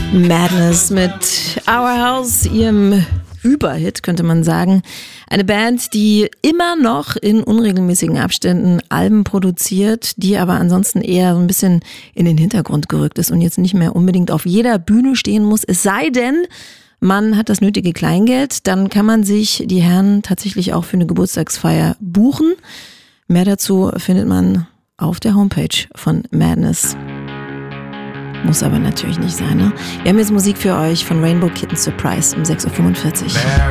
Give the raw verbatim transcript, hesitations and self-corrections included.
Madness mit Our House, ihrem Überhit, könnte man sagen. Eine Band, die immer noch in unregelmäßigen Abständen Alben produziert, die aber ansonsten eher so ein bisschen in den Hintergrund gerückt ist und jetzt nicht mehr unbedingt auf jeder Bühne stehen muss. Es sei denn, man hat das nötige Kleingeld, dann kann man sich die Herren tatsächlich auch für eine Geburtstagsfeier buchen. Mehr dazu findet man auf der Homepage von Madness. Muss aber natürlich nicht sein, ne? Wir haben jetzt Musik für euch von Rainbow Kitten Surprise um sechs Uhr fünfundvierzig.